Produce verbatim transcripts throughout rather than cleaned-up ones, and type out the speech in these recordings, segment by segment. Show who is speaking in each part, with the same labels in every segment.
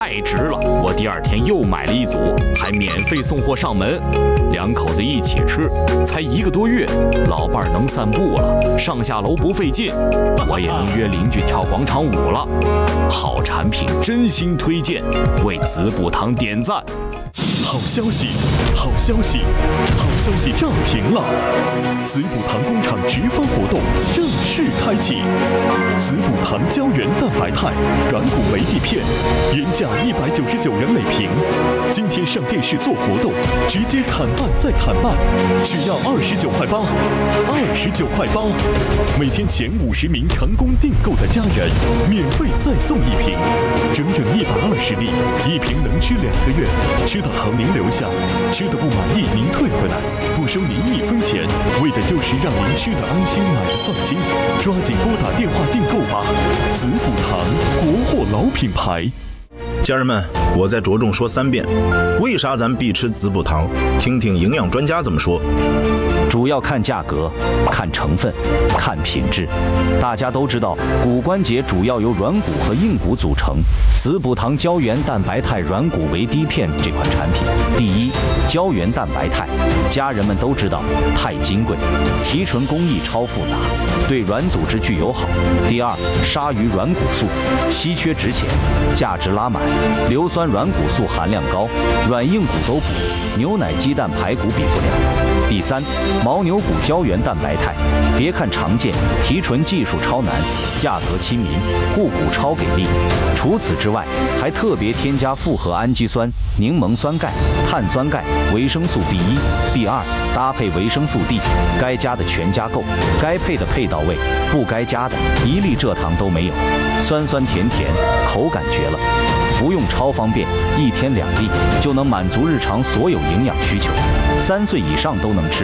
Speaker 1: 太值了！我第二天又买了一组，还免费送货上门。两口子一起吃，才一个多月，老伴儿能散步了，上下楼不费劲，我也能约邻居跳广场舞了。好产品真心推荐，为子补堂点赞。
Speaker 2: 好消息，好消息，好消息涨停了！子补堂工厂直发活动正式开启，子补堂胶原蛋白肽软骨维 D 片，原价一百九十九元每瓶，今天上电视做活动，直接砍半再砍半，只要二十九块八，二十九块八，每天前五十名成功订购的家人，免费再送一瓶，整整一百二十粒，一瓶能吃两个月，吃的好您留下，吃的不满意您退回来，不收您一分钱，为的就是让您吃的安心，买的放心。抓紧拨打电话订购吧！子补堂，国货老品牌。
Speaker 3: 家人们，我再着重说三遍，为啥咱必吃子补堂？听听营养专家怎么说。
Speaker 4: 主要看价格，看成分，看品质。大家都知道，骨关节主要由软骨和硬骨组成。子补堂胶原蛋白肽软骨维 D 片这款产品，第一，胶原蛋白肽，家人们都知道，太金贵，提纯工艺超复杂，对软组织具友好。第二，鲨鱼软骨素，稀缺值钱，价值拉满，硫酸软骨素含量高，软硬骨都补，牛奶、鸡蛋、排骨比不了。第三，牦牛骨胶原蛋白肽，别看常见，提纯技术超难，价格亲民，护骨超给力。除此之外，还特别添加复合氨基酸、柠檬酸钙、碳酸钙、维生素 B 一、B 二，搭配维生素 D， 该加的全加够，该配的配到位，不该加的一粒蔗糖都没有，酸酸甜甜，口感绝了。服用超方便，一天两粒就能满足日常所有营养需求，三岁以上都能吃。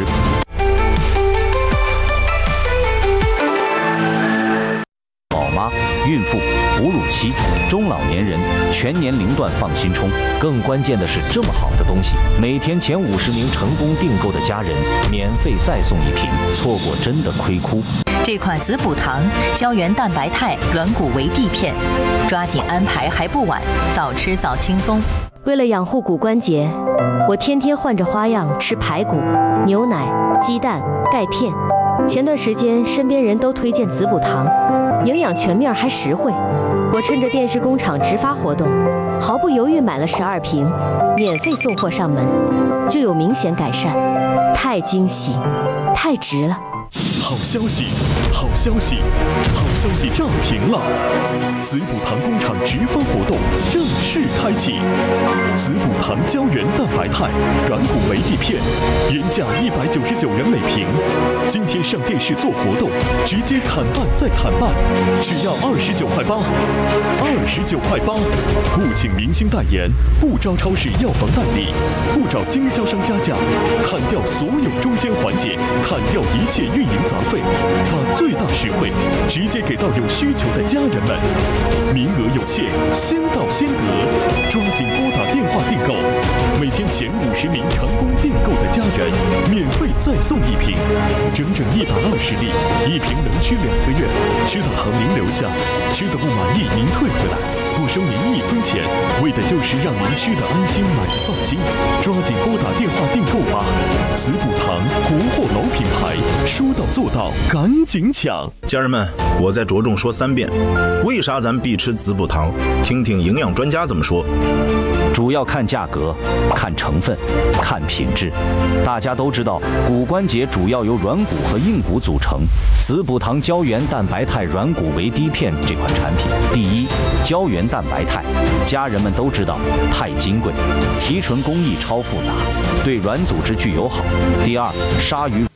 Speaker 4: 宝妈、孕妇、哺乳期、中老年人，全年龄段放心冲。更关键的是，这么好的东西，每天前五十名成功订购的家人，免费再送一瓶，错过真的亏哭。
Speaker 5: 这款子补堂胶原蛋白肽软骨维 D 片，抓紧安排还不晚，早吃早轻松。
Speaker 6: 为了养护骨关节，我天天换着花样吃排骨、牛奶、鸡蛋、钙片。前段时间身边人都推荐子补堂，营养全面还实惠。我趁着电视工厂直发活动，毫不犹豫买了十二瓶，免费送货上门，就有明显改善，太惊喜，太值了！
Speaker 2: 好消息，好消息，好消息涨停了！子补堂工厂直发活动正式开启，子补堂胶原蛋白肽软骨维 D 片，原价一百九十九元每瓶，今天上电视做活动，直接砍半再砍半，只要二十九块八，二十九块八，不请明星代言，不招超市药房代理，不找经销商加价，砍掉所有中间环节，砍掉一切运营杂费，把最大实惠直接给到有需求的家人们。名额有限，先到先得，抓紧拨打电话订购。每天前五十名成功订购的家人，免费再送一瓶，整整一百二十粒，一瓶能吃两个月，吃的好您留下，吃的不满意您退回来，不收您一分钱，为的就是让您吃的安心，买的放心。抓紧拨打电话订购吧！子补堂，国货老品牌，说到做到，赶紧抢！
Speaker 3: 家人们，我再着重说三遍，为啥咱必吃子补堂？听听营养专家怎么说。
Speaker 4: 主要看价格，看成分，看品质。大家都知道，骨关节主要由软骨和硬骨组成。子补堂胶原蛋白肽软骨维 D 片这款产品，第一，胶原蛋白肽，家人们都知道，太金贵，提纯工艺超复杂，对软组织具友好。第二，鲨鱼。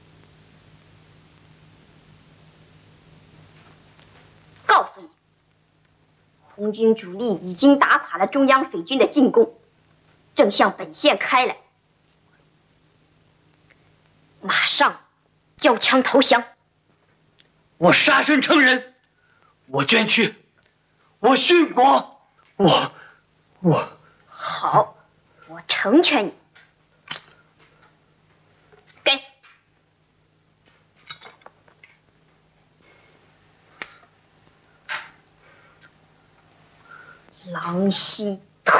Speaker 7: 告诉你，红军主力已经打垮了中央匪军的进攻，正向本线开来，马上交枪投降。
Speaker 8: 我杀身成仁，我捐躯，我殉国，我我
Speaker 7: 好，我成全你。给狼心。